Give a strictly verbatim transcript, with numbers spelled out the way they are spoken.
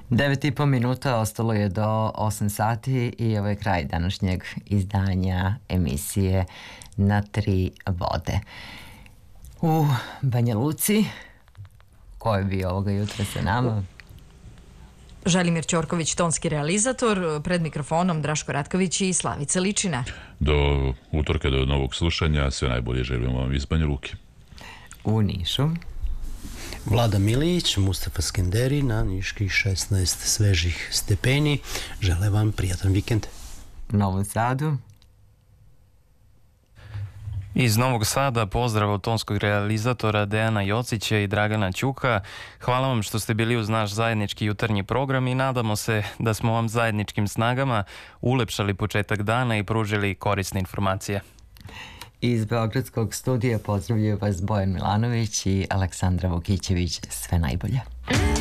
Devet i po minuta, ostalo je do osam sati i ovo je kraj današnjeg izdanja emisije Na tri vode. U Banja Luci, ko je bio ovoga jutra sa nama? Želimir Ćorković, tonski realizator, pred mikrofonom Draško Ratković i Slavica Ličina. Do utorka, do novog slušanja, sve najbolje želimo vam iz Banja Luke. U Nišu Vlada Milić, Mustafa Skenderi na Niških šesnaest svežih stepeni. Žele vam prijatan vikend. u Novom Sadu. Iz Novog Sada pozdrav od tonskog realizatora Dejana Jocića i Dragana Ćuka. Hvala vam što ste bili uz naš zajednički jutarnji program i nadamo se da smo vam zajedničkim snagama ulepšali početak dana i pružili korisne informacije. Iz Beogradskog studija pozdravljaju vas Bojan Milanović i Aleksandra Vukićević. Sve najbolje.